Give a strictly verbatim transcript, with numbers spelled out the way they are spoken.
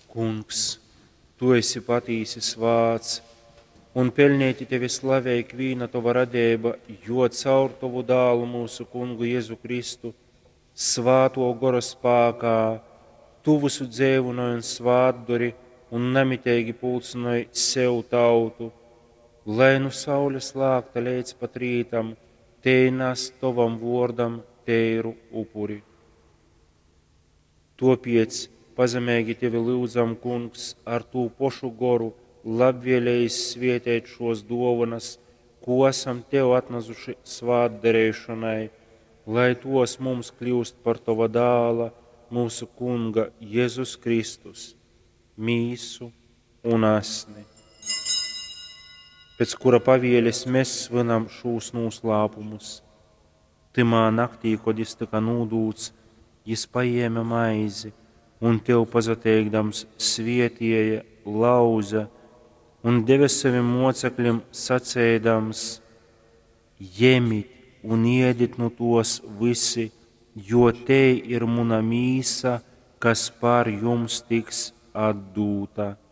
Kungs, tu esi patīsis vārds, un pelnīti tevi slavē ikviena tava radība, jo caur tavu dālu mūsu Kungu Jēzu Kristu, svāto gora spēkā, tu visu dzēvunoji un svātdori un nemitīgi pulcinoji sev tautu, lai nu saules lākta līdz pat rītam, tēnās tavam vordam teiru upuri. Topiec pazemīgi tevi lūdzam, Kungs, ar tū pošu goru, labvēlējis svietēt šos dāvanas, ko esam tev atnesuši svātdarēšanai, lai tos mums kļūst par tava dāla, mūsu Kunga Jēzus Kristus, mīsu un asni, pēc kura pavēles mēs svinam šos noslēpumus. Timā naktī, kad jis tika nūdūts, jis paēma maizi un tev pazateikdams svietēja, lauza un deva saviem mocekļiem sacēdams: Ņemiet un ēdiet no tos visi, jo te ir mana mīsa, kas par jums tiks atdūta.